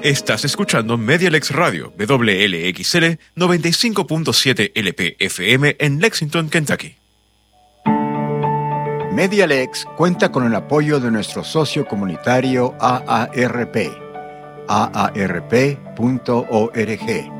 Estás escuchando Medialex Radio, WLXL 95.7 LP-FM en Lexington, Kentucky. Medialex cuenta con el apoyo de nuestro socio comunitario AARP, aarp.org,